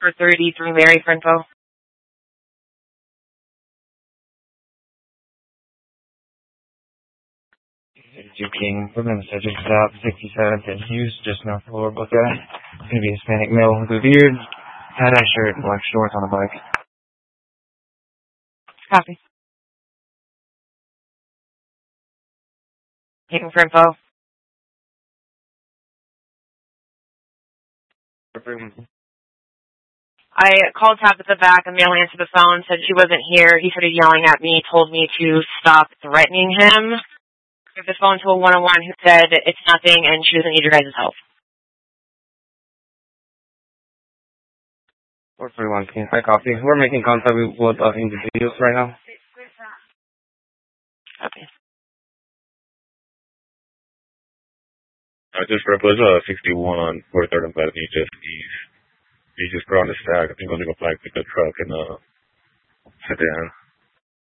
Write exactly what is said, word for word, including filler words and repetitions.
for thirty-three Mary for info. Two King, we're going to subject stop sixty-seventh and Hughes, just north of Lower Boca. It's going to be a Hispanic male with a beard, tie-dye shirt, and black shorts on a bike. Copy. Taking for info. I called Tabitha back. A male answered the phone, said she wasn't here. He started yelling at me, told me to stop threatening him. Gave the phone to a one oh one who said it's nothing and she doesn't need your guys' help. four thirty-one, King. Hi, copy. We're making contact with both uh, individuals right now. Copy. I just proposed uh, sixty-one on forty-third and Bethany, just east. He just put on the stack. I think I'm going to go back to the truck and uh, sit down.